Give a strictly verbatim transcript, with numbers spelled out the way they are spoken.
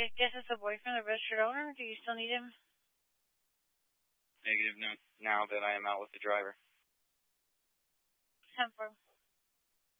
I guess it's a boyfriend, the registered owner. Do you still need him? Negative, no, now that I am out with the driver. ten four.